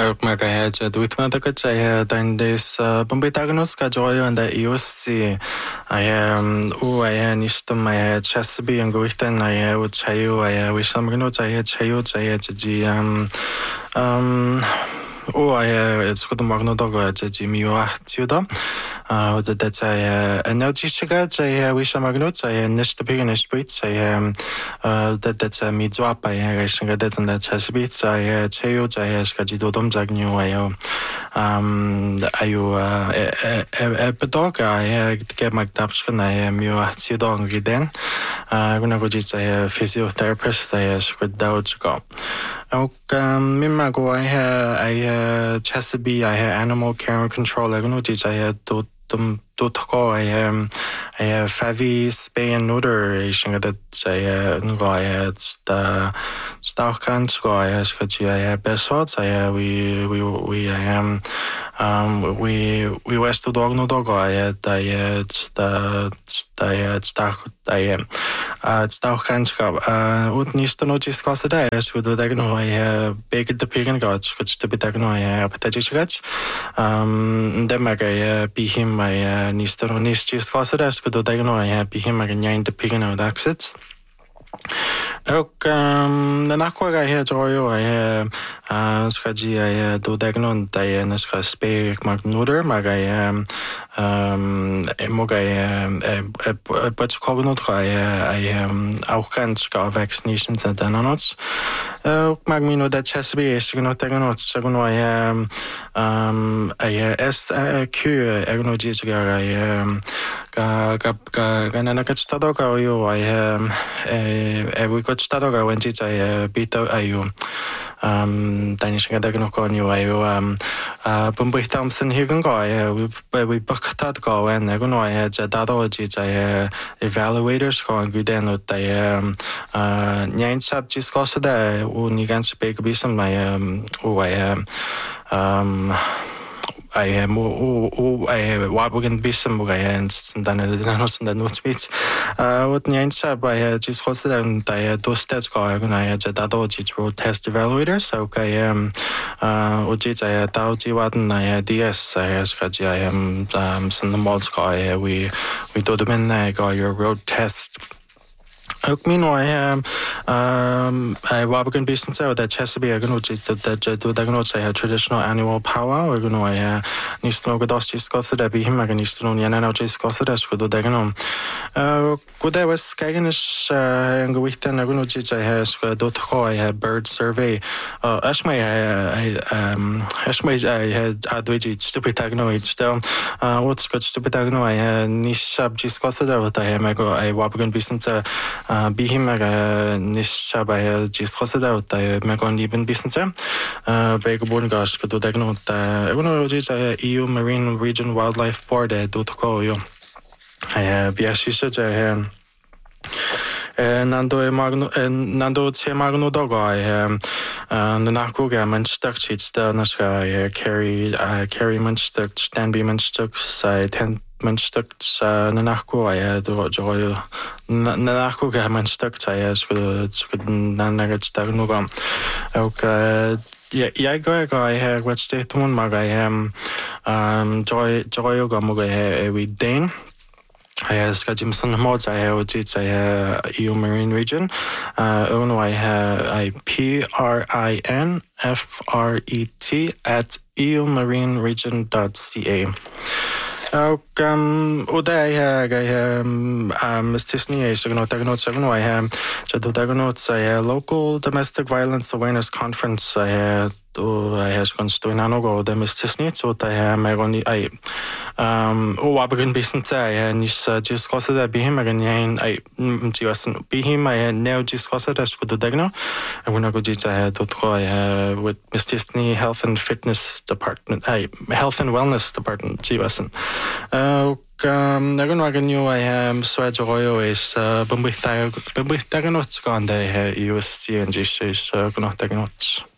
Magaya Duitmataka then this Bombitaganus Kajoy and the EOC. I am I am Istam, I had Chesapeake and Guitan, I would Chayu, I wish some notes I had Chayu, I had it's good Magno Dog, Jimmy Tuda. That's energy sugar, I wish I'm a note, I nest the pig in the streets, I am that's a me drop, I had that and that's Chesapeake, I had Chayu, I had Skajidom Jagnu, I dog, I get my tapskin, I am you Tudong again. I'm gonna go just a physiotherapist, I should doubt go. Mimago, I had Chesapeake, I had animal care and control, I know I had to go, I have Favi spay and neuter, that I had the Starkans go, I had best sorts, we west to dog no dog, I had Starkans go, would need to notice cost a day, as would I know I baked the pig and gods, which to be taken away, potato guts. Then I be him, my niece to just cost a desk, could I know I be him, I can yank the pig and out exits. The Nakwa I had Joyo, I have Skaji, I do Dagnon, Diana Spay, Magnuder, Magay, Mogay, but Cognot, I am Aukanska vaccinations and Danots. Magmino that Chesapeake is going to take a note, second I am SQ, Agnogiga, I am we got started when I beat out Danish Gadagno you Bumbuy Thompson Hugan we booked that go and I know I had Dadology I evaluators going good then with the Nyan Sab discussed there Unigan Big Bism I am Wabugan Bissam and then the note speech. What Nyansa by just hosted and I do stats go, I had Dadology road test evaluators. So I am Ujits, I had Dauji Watten, I had DS, I am some the mods guy, we do the men, I got your road test. Meanwhile, I Wabagan business out that Chesapeake, I know that do diagnose a traditional annual power, or no, I Nisno Godosti Scossa, that be him, I can Niston Yananoji Scossa, that's good diagnome. Good, I was Skaganish and go with ten, I know I has I had bird survey. Ashmay, I had Adwiji, stupid agnoid still. What's got stupid agno? I had Nishab Giscossa, but I am I Wabagan business. Be him a Nishabay Giscossa out, I make on even business. Begborn gosh could do diagnose. I know EU Marine Region Wildlife Board, I do to call you. I have Biashisha, I have. Nando Magno Dogo, I am the Nakuga Munchstuck cheats the Nashka carry Munchstuck, Stanby Munchstucks, I 10 Munchstucks, Nanaku, I had Joy Nanakuga Munchstucks, I asked for Nanagats Dagnugam. Okay. Yeah, go. I have what state one mag. I am Joy Gamuga with Dane. I have Skajimson mods. I have I have EU Marine Region. I have PRINFRET at eumarineregion.ca. Uday I Miss Tisney, I have local domestic violence awareness conference. I have constituent Anogo, the Miss Tisney, so I have my only Wabagan business. I just cause that be him again. I just be him. I now just cause that as good to Degno. I want to go to with Miss Tisney Health and Fitness Department, Health and Wellness Department, GWSN. Nagan I am Swedge Oil is Bumbuitaganot's gone. They USC and GC is Gnotaganots.